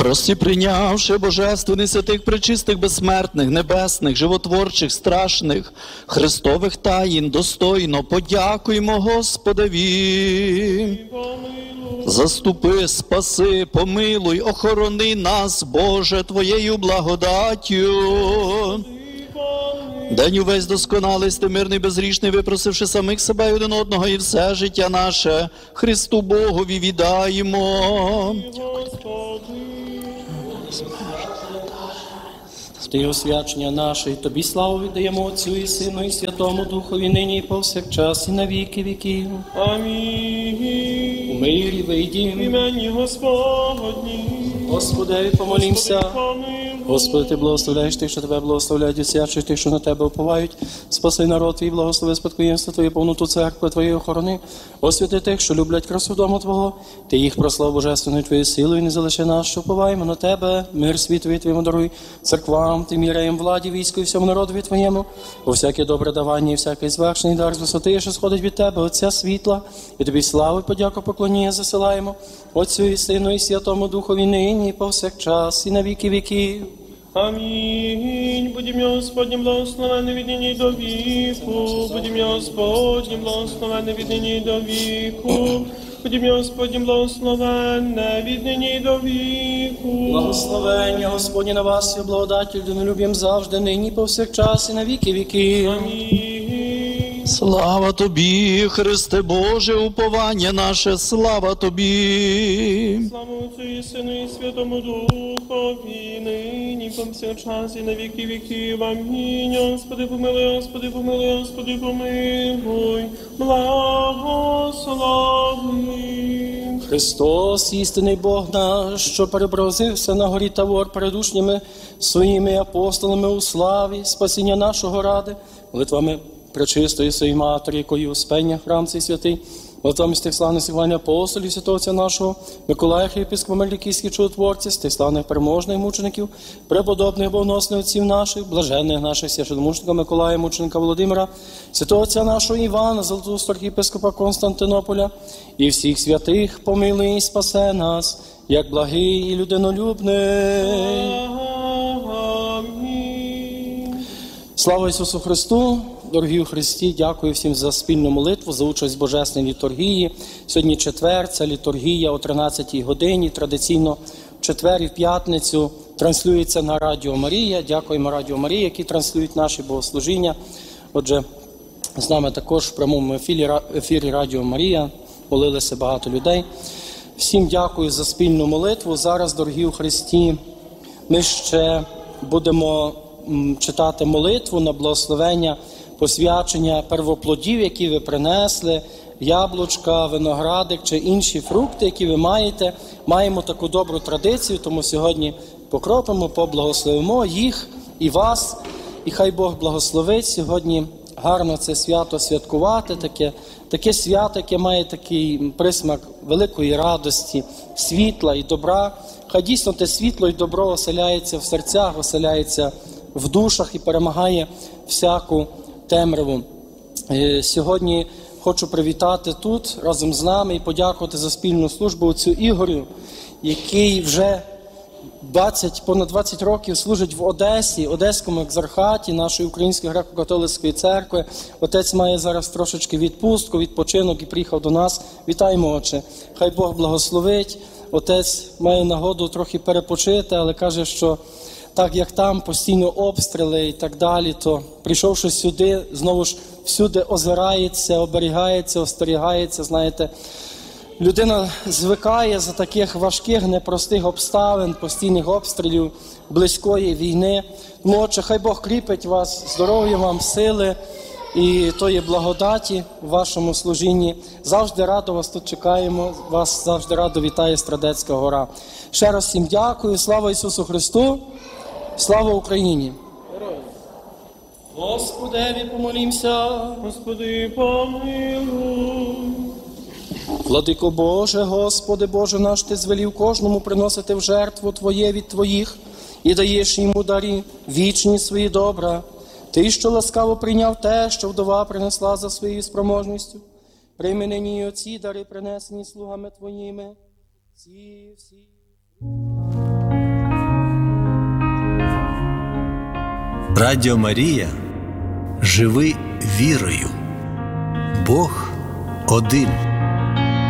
Прости, прийнявши божественних, святих, пречистих, безсмертних, небесних, животворчих, страшних, Христових таїн, достойно подякуємо Господеві. Заступи, спаси, помилуй, охорони нас, Боже, Твоєю благодаттю. День увесь досконалий, мирний, безгрішний, випросивши самих себе і один одного, і все життя наше Христу Богові віддаємо. Ти освячення наше, і Тобі славу віддаємо Отцю і Сину, і Святому Духові, нині і повсякчас, і на віки віків. Амінь. У мирі вийдім. В імені Господні. Господеві помолімся. Господи, помилуй. Господи, Ти благословляєш тих, що Тебе благословляють, і свячиш тих, що на Тебе уповають. Спаси народ Твій, благослови спадкоємство Твоє, повноту церкви Твоєї охорони. Освяти тих, що люблять красу дому Твого. Ти їх прослав божественною Твоєю силою, і не залиши нас, що уповаємо на Тебе. Мир світові Твоєму даруй, церквам, Тим єреям, владі, війську і всьому народові Твоєму. Бо всяке добре давання і всякий звершений дар з висоти, що сходить від Тебе, Отця світла. І Тобі славу і подяку поклоніння засилаємо. Отцю і Сину і Святому Духові, нині і повсякчас, і на віки віків. Амінь. Будь ім'я Господнє благословенне від нині до віку. Будь ім'я Господнє благословенне від нині до віку. Будь ім'я Господнє благословенне від нині до віку. Благословення Господнє на вас, і благодаттю людинолюб'ям завжди, нині і повсякчас, і на віки віків. Амінь. Слава Тобі, Христе Боже, уповання наше, слава Тобі. Слава Отцю і Сину і Святому Духові, нині, повсякчас і на віки віків. Амінь. Господи, помилуй, Господи, помилуй, Господи, помилуй. Благослови. Христос, істинний Бог наш, що переобразився на горі Тавор перед учнями своїми апостолами у славі, спасіння нашого ради, молитвами пречистої своєї Матері, якою успення храм цей святий, молитвами з тих славних Івана апостолів, святого Отця нашого, Миколая, єпископа Мелікійських чудотворців, з тих славних переможних мучеників, преподобних богоносних отців наших, блаженних наших священномученика Миколая, мученика Володимира, святого Отця нашого Івана, золотоустого архієпископа Константинополя, і всіх святих помилуй і спасе нас, як благий і людинолюбний. Амінь. Слава Ісусу Христу! Дорогі у Христі, дякую всім за спільну молитву, за участь в Божественній літургії. Сьогодні четвер, ця літургія о 13-й годині. Традиційно в четвер і в п'ятницю транслюється на Радіо Марія. Дякуємо Радіо Марія, які транслюють наші богослужіння. Отже, з нами також в прямому ефірі Радіо Марія молилися багато людей. Всім дякую за спільну молитву. Зараз, дорогі у Христі, ми ще будемо читати молитву на благословення посвячення первоплодів, які ви принесли, яблучка, виноградик чи інші фрукти, які ви маєте. Маємо таку добру традицію, тому сьогодні покропимо, поблагословимо їх і вас. І хай Бог благословить сьогодні гарно це свято святкувати, таке свято, яке має такий присмак великої радості, світла і добра. Хай дійсно те світло і добро оселяється в серцях, оселяється в душах і перемагає всяку темряву. Сьогодні хочу привітати тут разом з нами і подякувати за спільну службу отцю Ігорю, який вже понад 20 років служить в Одесі, Одеському екзархаті нашої Української греко-католицької церкви. Отець має зараз трошечки відпустку, відпочинок і приїхав до нас. Вітаємо, отче. Хай Бог благословить. Отець має нагоду трохи перепочити, але каже, що так як там постійно обстріли і так далі, то прийшовши сюди, знову ж всюди озирається, оберігається, остерігається, знаєте. Людина звикає за таких важких, непростих обставин, постійних обстрілів, близької війни. Тому, отче, хай Бог кріпить вас, здоров'я вам, сили і тої благодаті в вашому служінні. Завжди радо вас тут чекаємо, вас завжди радо вітає Страдецька гора. Ще раз всім дякую, слава Ісусу Христу, слава Україні! Господеві помолімся! Господи, помилуй. Владико Боже, Господи Боже наш, Ти звелів кожному приносити в жертву Твоє від Твоїх і даєш йому дарі вічні свої добра. Ти, що ласкаво прийняв те, що вдова принесла за своєю спроможністю, прийми нині оці дари, принесені слугами Твоїми. Ці всі Радіо Марія. Живи вірою. Бог один.